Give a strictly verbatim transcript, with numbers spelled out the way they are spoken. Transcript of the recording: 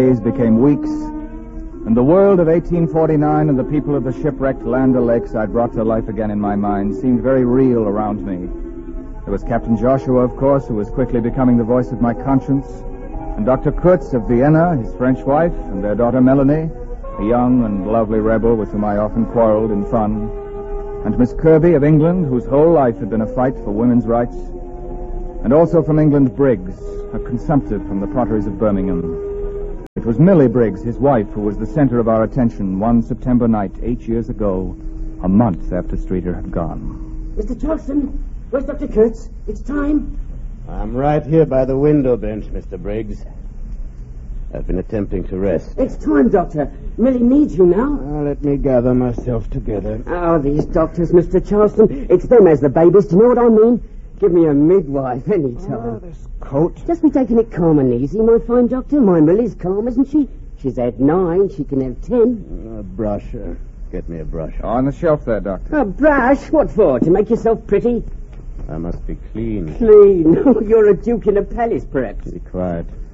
Days became weeks, and the world of eighteen forty-nine and the people of the shipwrecked Land O'Lakes I'd brought to life again in my mind seemed very real around me. There was Captain Joshua, of course, who was quickly becoming the voice of my conscience, and Doctor Kurtz of Vienna, his French wife, and their daughter Melanie, a young and lovely rebel with whom I often quarreled in fun, and Miss Kirby of England, whose whole life had been a fight for women's rights, and also from England Briggs, a consumptive from the potteries of Birmingham. It was Millie Briggs, his wife, who was the center of our attention one September night, eight years ago, a month after Streeter had gone. Mister Charleston, where's Doctor Kurtz? It's time. I'm right here by the window bench, Mister Briggs. I've been attempting to rest. It's time, Doctor. Millie needs you now. Now, let me gather myself together. Oh, these doctors, Mister Charleston. It's them as the babies. Do you know what I mean? Give me a midwife any time. Oh, this coat. Just be taking it calm and easy, my fine doctor. My Millie's calm, isn't she? She's had nine. She can have ten. A brush. Uh, get me a brush. Oh, on the shelf there, Doctor. A brush? What for? To make yourself pretty? I must be clean. Clean? Oh, you're a duke in a palace, perhaps. Be quiet.